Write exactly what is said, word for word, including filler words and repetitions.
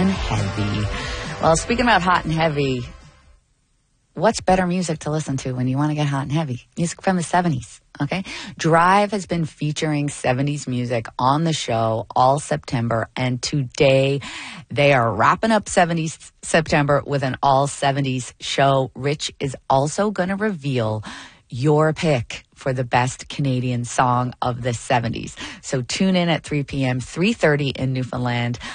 and heavy. Well, speaking about hot and heavy, what's better music to listen to when you want to get hot and heavy? Music from the seventies, okay? Drive has been featuring seventies music on the show all September, and today they are wrapping up seventies September with an all seventies show. Rich is also going to reveal your pick for the best Canadian song of the seventies. So tune in at three p.m., three thirty in Newfoundland